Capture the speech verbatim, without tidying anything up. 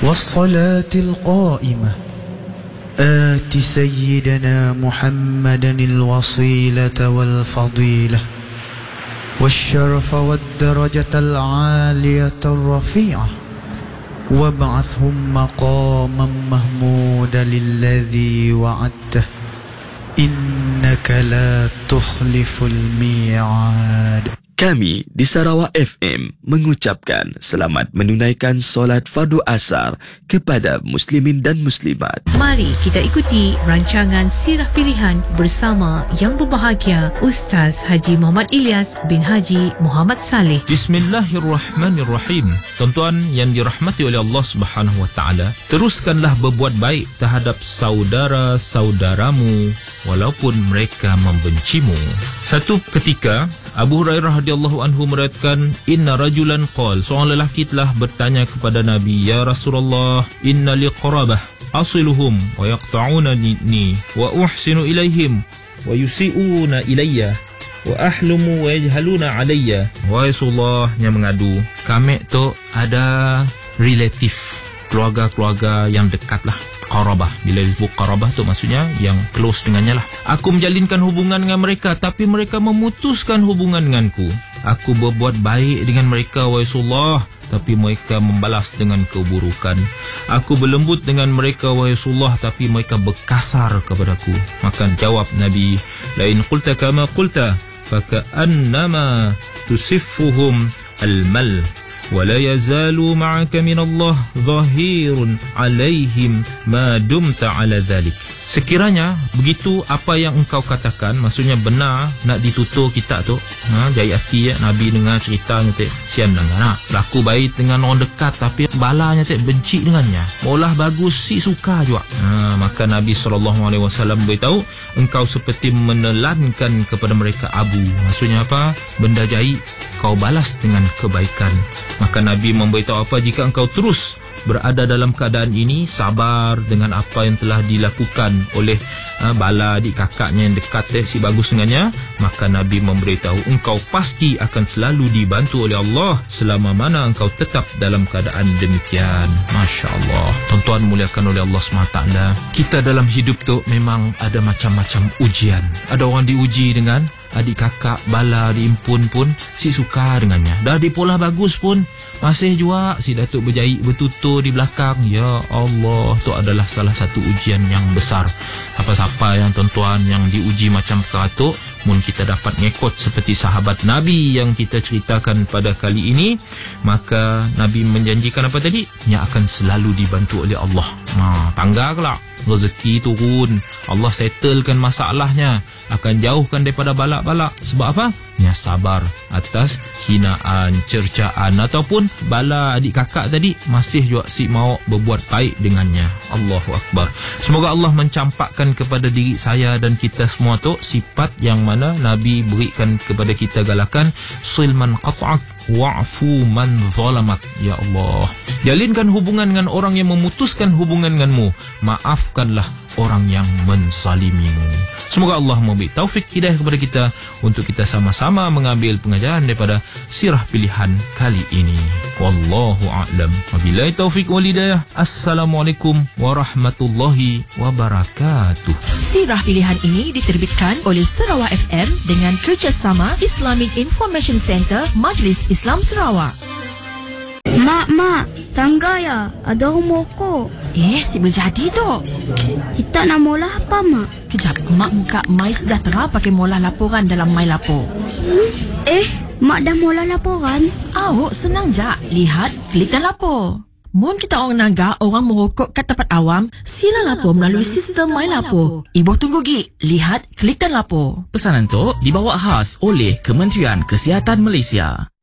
والصلاة القائمة آت سيدنا محمدا الوصيلة والفضيلة والشرف والدرجة العالية الرفيعة وابعثهم مقاما محمودا الذي وعدته إنك لا تخلف الميعاد. Kami di Sarawak F M mengucapkan selamat menunaikan solat fardu asar kepada muslimin dan muslimat. Mari kita ikuti rancangan Sirah Pilihan bersama yang berbahagia Ustaz Haji Muhammad Ilyas bin Haji Muhammad Saleh. Bismillahirrahmanirrahim. Tuan-tuan yang dirahmati oleh Allah Subhanahu wa taala, teruskanlah berbuat baik terhadap saudara-saudaramu walaupun mereka membencimu. Satu ketika Abu Hurairah radhiyallahu anhu meriwayatkan, inna rajulan qala, seorang lelaki telah bertanya kepada Nabi, ya Rasulullah, inna li qarabah asiluhum wa yaqta'unani wa uhsinu ilaihim wa yusi'una ilayya wa ahlumu wa yajhaluna alayya. Wahai Rasulullah yang mengadu, kami tu ada relatif, keluarga-keluarga yang dekat lah. Qarabah, bila disebut qarabah tu maksudnya yang close dengannya lah. Aku menjalinkan hubungan dengan mereka, tapi mereka memutuskan hubungan denganku. Aku berbuat baik dengan mereka, wahai Rasulullah, tapi mereka membalas dengan keburukan. Aku berlembut dengan mereka, wahai Rasulullah, tapi mereka berkasar kepadaku. Maka jawab Nabi, lain qulta kama qulta faka'annama tusiffuhum al-mal ولا يزال معك من الله ظهير عليهم ما دمت على ذلك. Sekiranya begitu apa yang engkau katakan, maksudnya benar, nak ditutur kita tu, ha, jahit hati ya, Nabi dengar cerita nanti, sian dengar nak laku baik dengan orang dekat tapi balanya tak benci dengannya, maulah bagus si suka juga. Ha, maka Nabi sallallahu alaihi wasallam beritahu, engkau seperti menelankan kepada mereka abu, maksudnya apa, benda jahit kau balas dengan kebaikan. Maka Nabi memberitahu apa, jika engkau terus berada dalam keadaan ini, sabar dengan apa yang telah dilakukan oleh uh, bala adik kakaknya yang dekat eh, si bagus dengannya, maka Nabi memberitahu engkau pasti akan selalu dibantu oleh Allah selama mana engkau tetap dalam keadaan demikian. Masya Allah. Tuan-tuan muliakan oleh Allah semata. Kita dalam hidup tu memang ada macam-macam ujian. Ada orang diuji dengan adik kakak bala diimpun pun si suka dengannya. Dah di pola bagus pun masih juga si Datuk berjahit bertutur di belakang. Ya Allah, tu adalah salah satu ujian yang besar. Apa-apa yang tuan-tuan yang diuji macam keratuk, mun kita dapat ngekot seperti sahabat Nabi yang kita ceritakan pada kali ini, maka Nabi menjanjikan apa tadi? Yang akan selalu dibantu oleh Allah. Nah, tangga kelak rezeki turun, Allah settlekan masalahnya, akan jauhkan daripada balak-balak. Sebab apa? Nya sabar atas hinaan, cercaan ataupun bala adik kakak tadi, masih juga si mau berbuat baik dengannya. Allahu Akbar. Semoga Allah mencampakkan kepada diri saya dan kita semua tu sifat yang mana Nabi berikan kepada kita galakan, silman qat'ak wa'fu man zalamak. Ya Allah, jalinkan hubungan dengan orang yang memutuskan hubungan denganmu, maafkanlah orang yang menzalimimu. Semoga Allah memberi taufik hidayah kepada kita untuk kita sama-sama mengambil pengajaran daripada sirah pilihan kali ini. Wallahu a'lam. Wabillahi taufik wal hidayah. Assalamualaikum warahmatullahi wabarakatuh. Sirah pilihan ini diterbitkan oleh Sarawak F M dengan kerjasama Islamic Information Center Majlis Islam Sarawak. Mak, mak, tangga ya, ada orang mokok. Eh, si berjadi tu. Kita nak mula apa, mak? Kejap, mak buka My Sejahtera pakai mula laporan dalam My Lapor. Eh, mak dah mula laporan? Awak senang je. Lihat, klik dan lapor. Mun kita orang naga, orang merokok kat tempat awam, sila lapor melalui sistem My Lapor. Ibu tunggu gi. Lihat, klik dan lapor. Pesanan tu dibawa khas oleh Kementerian Kesihatan Malaysia.